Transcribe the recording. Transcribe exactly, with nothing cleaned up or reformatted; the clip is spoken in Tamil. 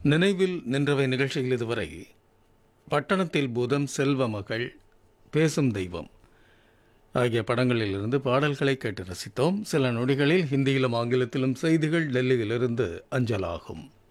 நினைவில் நின்றவை நிகழ்ச்சியில் இதுவரை பட்டணத்தில் பூதம், செல்வ மகள், பேசும் தெய்வம் ஆகிய படங்களிலிருந்து பாடல்களை கேட்டு ரசித்தோம். சில நொடிகளில் ஹிந்தியிலும் ஆங்கிலத்திலும் செய்திகள் டெல்லியிலிருந்து அஞ்சலாகும்.